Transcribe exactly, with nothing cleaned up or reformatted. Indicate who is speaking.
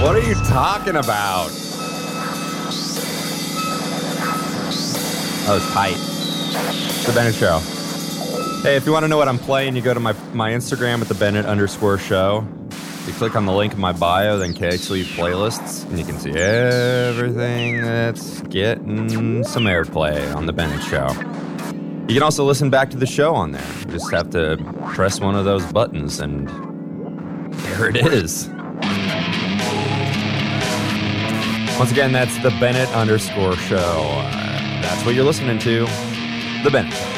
Speaker 1: What are you talking about? Oh, it's tight. It's the Bennett Show. Hey, if you want to know what I'm playing, you go to my, my Instagram at the Bennett underscore show. You click on the link in my bio, then K X L U playlists, and you can see everything that's getting some airplay on the Bennett Show. You can also listen back to the show on there. You just have to press one of those buttons, and there it is. Once again, that's the Bennett underscore show. Uh, that's what you're listening to, the Bennett Show.